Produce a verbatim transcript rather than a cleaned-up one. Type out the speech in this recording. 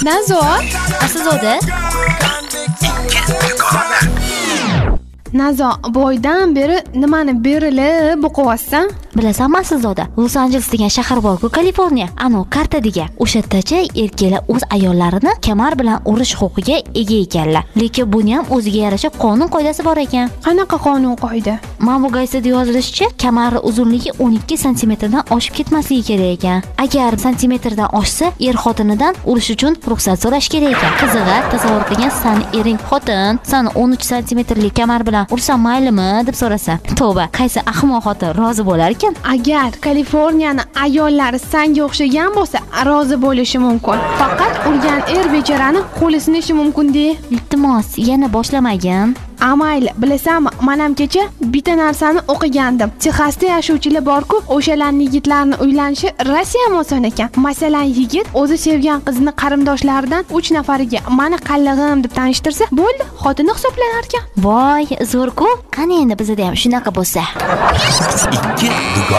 Nazo, Aslida Nazo, boydan beri nimani berilib o'qiyapsan? bilasanmi Aslida? Los Angeles degan shahar bor-ku, Kaliforniya. Ano karta degan. O'sha-tacha erkaklar o'z ayollarini kamar bilan urish huquqiga ega ekanlar. Lekin buni ham o'ziga yarasha qonun qoidasi bor ekan. Qanaqa qonun qoida? Ma'mur gazetida yozilishicha, kamari uzunligi o'n ikki santimetrdan oshib ketmasligi kerak ekan. Agar santimetrdan oshsa, er xotinidan urish uchun ruxsat so'rash kerak ekan. Qizig'i, tasavvur qiling, san ering xotin, san o'n uch santimetrli kamar bilan ursam maylimi deb so'rasa. Tavba, qaysi ahmoq xotin rozi bo'lar ekan? Agar Kaliforniyani ayollari sanga o'xshagan bo'lsa, rozi bo'lishi mumkin. Faqat urgan er bechorani qo'li sinishi mumkin-de. Iltimos, yana boshlamagin. Amayli, bilasanmi, men ham kecha bitta narsani o'qigandim. Texasda yashovchilar bor-ku, o'shalarning yigitlarni uylanishi Rossiya oson ekan. Masalan, yigit o'zi sevgan qizni qarindoshlaridan uch nafariga "Mani qallig'im" deb tanishtirsa, bo'ldi, xotini hisoblanar ekan. Voy, zo'r-ku. Qani endi bizda ham shunaqa bo'lsa.